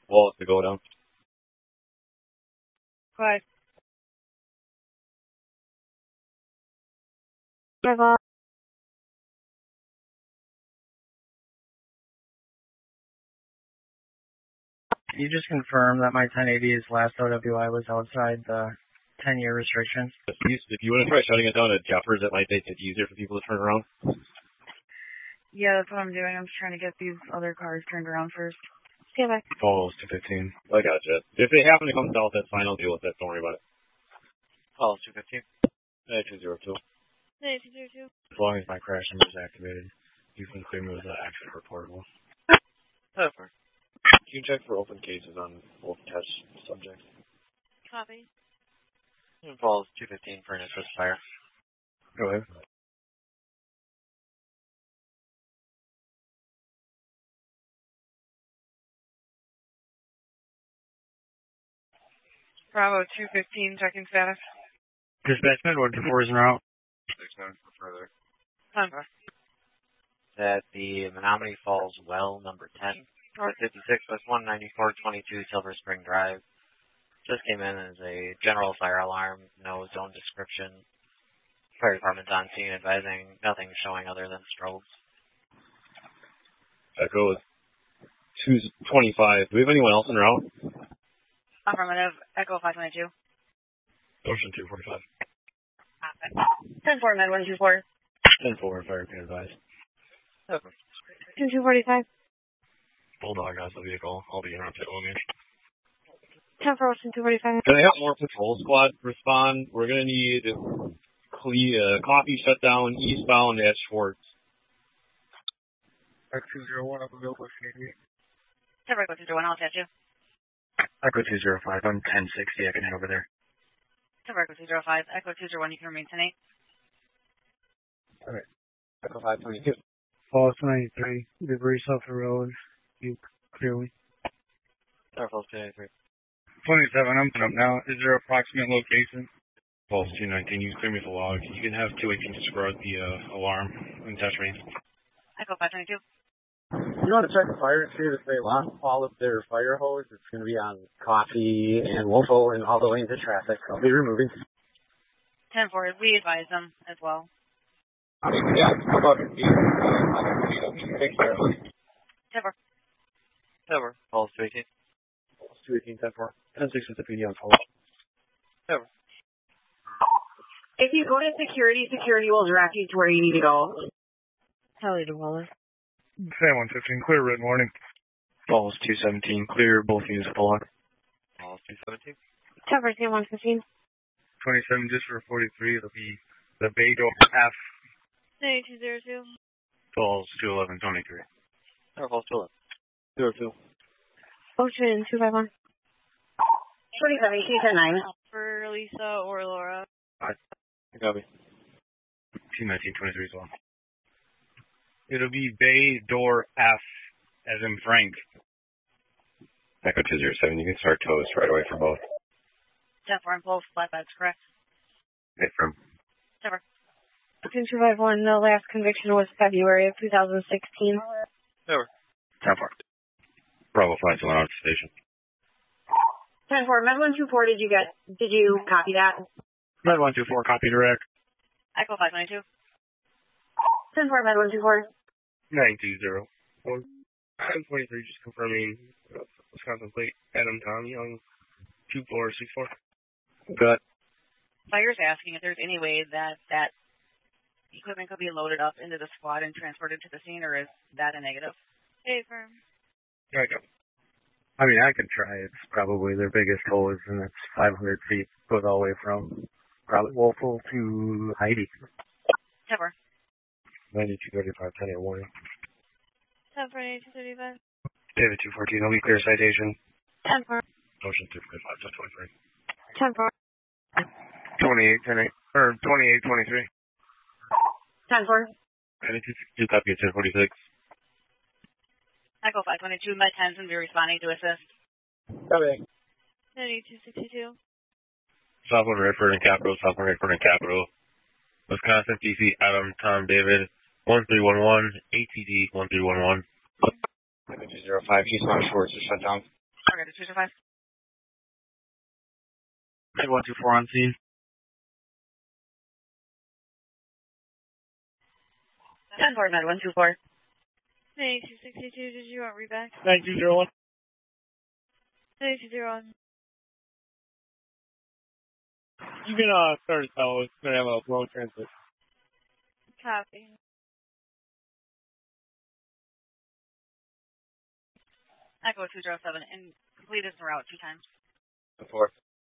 Wall to go down. 5. You just confirmed that my 1080's last OWI was outside the 10-year restrictions. If you want to try shutting it down at Jeffers, it might make it easier for people to turn around. Yeah, that's what I'm doing. I'm just trying to get these other cars turned around first. Okay, bye. Falls 215. I gotcha. If they happen to come south, that's fine. I'll deal with it. Don't worry about it. Falls 215. 202. 202. As long as my crash number is activated, you can clear me with the accident reportable. That's fine. Can you check for open cases on both test subjects? Copy. Falls 215 for an interest fire. Go ahead. Bravo 215, checking status. Dispatch Med 124 is en route. 69 for further. 10. That the Menominee Falls well, number 10. North 56 West 19422 Silver Spring Drive. Just came in as a general fire alarm, no zone description. Fire department's on scene advising nothing showing other than strobes. Echo is 225. Do we have anyone else en route? Affirmative. Echo 522. Ocean 245. 10-4, Med 124. 10-4, fire can advise. 245. Bulldog has the vehicle. I'll be en route to Omish. 10-4, Ocean 245. Can I have more patrol squad respond? We're going to need coffee shutdown eastbound at Schwartz. X201 up available for me. Echo 201, I'll attach you. Echo 205, I'm 1060, I can head over there. Echo 205, Echo 201, you can remain 10-8. Alright. Echo 522. Falls 93, debris off the road, you clearly. Falls 293. 27, I'm up now. Is there approximate location? Falls 219, you clear me with the log. You can have 218 to square out the alarm and touch me. Echo 522. You want to check the fire and see if they lost all of their fire hose. It's going to be on Coffee and Wolfo and all the lanes of traffic. I'll be removing. 10-4, we advise them as well. Yeah, how about it? Take care. 10-4. 10-4. Falls 218. Falls 218, 10-4. 10-6 with the PD on hold. 10-4. If you go to security will direct you to where you need to go. Tally to Wallace. Sam 115, clear red morning. Falls 217, clear both units with the log. Falls 217. 10-4, Sam 115. 27, just for 43, it'll be the Bay Door F. 9202. Falls 211, 23. Falls 211. 02. Ocean 251. 27, 210-9. For Lisa or Laura. Copy. 219, 23 as well. It'll be Bay Door F, as in Frank. Echo 207, you can start toast right away for both. 10-4 and both flatbeds, correct? Okay, from 10-4. 251, the last conviction was February of 2016. 10-4. 10-4. Bravo 5 still out of the station. 10-4, Med 124, did you copy that? Med 124, copy direct. Echo 522. 10-4, Med 124. 920. 1023, just confirming Wisconsin plate. Adam Tom Young, 2464. Good. Fire's asking if there's any way that equipment could be loaded up into the squad and transported to the scene, or is that a negative? Hey, firm. There you go. I mean, I could try. It's probably their biggest hose, and it's 500 feet. Goes all the way from probably Wolfville to Heidi. 10-4. 9235, 10-8 warning. 10-4, 9235. David 214, no clear citation. 10-4. Ocean 245, 10-4. 28, 10-8, or 28, 23. 10-4. I need to copy at 1046. Echo 522, Med 10s and be responding to assist. Copy. 9262. Southwood, Redford, and Capital. Southwood, Redford, and Capital. Wisconsin, DC, Adam, Tom, David, 1311, ATD, 1311. 205, Eastbound Schwartz is shut down. Okay, 205. 124 on scene. 10-4, Med 124. Hey, 262, did you want reback? 9201. Hey, 201. You can start a fellow. It's going to have a low transit. Copy. Echo 207, and complete this route 2 times. 4.